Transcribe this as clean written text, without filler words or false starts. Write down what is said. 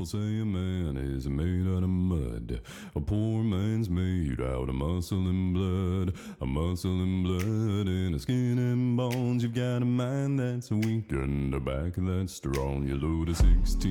People say a man is made out of mud. A poor man's made out of muscle and blood. A muscle and blood and a skin and bones. You've got a mind that's weak and a back that's strong. You load a 16